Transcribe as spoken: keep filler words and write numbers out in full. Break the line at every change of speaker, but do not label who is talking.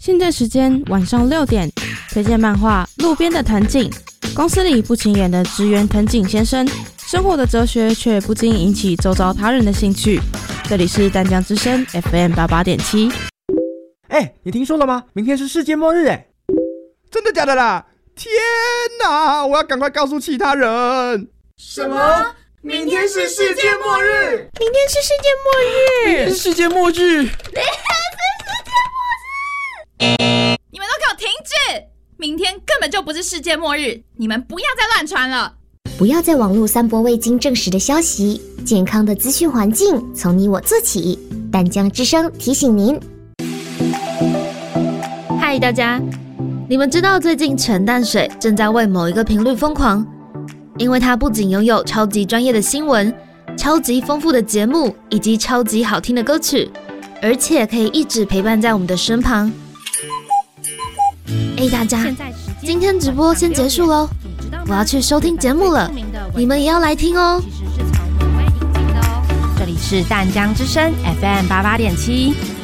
现在时间晚上六点，推荐漫画《路边的藤井》。公司里不起眼的职员藤井先生，生活的哲学却不禁引起周遭他人的兴趣。这里是淡江之声 F M 八八点七。
哎，你听说了吗？明天是世界末日哎！
真的假的啦？天哪！我要赶快告诉其他人。
什么？明天是世界末日？
明天是世界末日？
明天是世界末日？
明天是世界末日？
你们都给我停止！明天根本就不是世界末日，你们不要再乱传了。
不要在网络散播未经证实的消息，健康的资讯环境从你我做起。淡江之声提醒您。
嗨，大家，你们知道最近陈淡水正在为某一个频率疯狂，因为它不仅拥有超级专业的新闻、超级丰富的节目以及超级好听的歌曲，而且可以一直陪伴在我们的身旁。哎，大家，今天直播先结束咯，我要去收听节目了，你们也要来听哦。
这里是淡江之声 F M 八八点七。